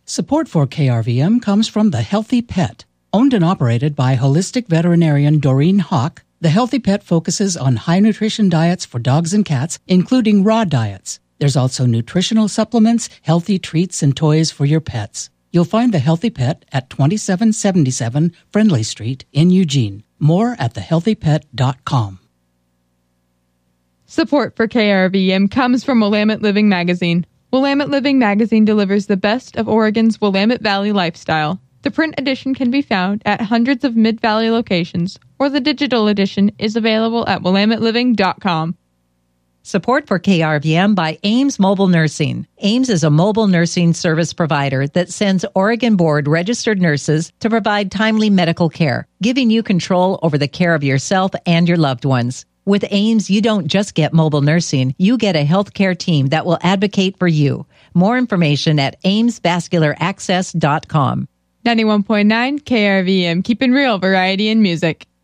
Support for KRVM comes from The Healthy Pet. Owned and operated by holistic veterinarian Doreen Hawk, The Healthy Pet focuses on high nutrition diets for dogs and cats, including raw diets. There's also nutritional supplements, healthy treats, and toys for your pets. You'll find The Healthy Pet at 2777 Friendly Street in Eugene. More at thehealthypet.com. Support for KRVM comes from Willamette Living Magazine. Willamette Living Magazine delivers the best of Oregon's Willamette Valley lifestyle. The print edition can be found at hundreds of Mid-Valley locations, or the digital edition is available at WillametteLiving.com. Support for KRVM by Ames Mobile Nursing. Ames is a mobile nursing service provider that sends Oregon Board registered nurses to provide timely medical care, giving you control over the care of yourself and your loved ones. With Ames, you don't just get mobile nursing, you get a healthcare team that will advocate for you. More information at amesvascularaccess.com. 91.9 KRVM, keeping real variety in music.